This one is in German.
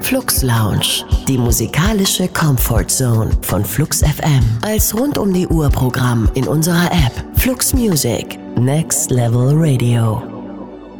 Flux Lounge, die musikalische Comfort Zone von Flux FM. Als rund um die Uhr Programm in unserer App Flux Music, Next Level Radio.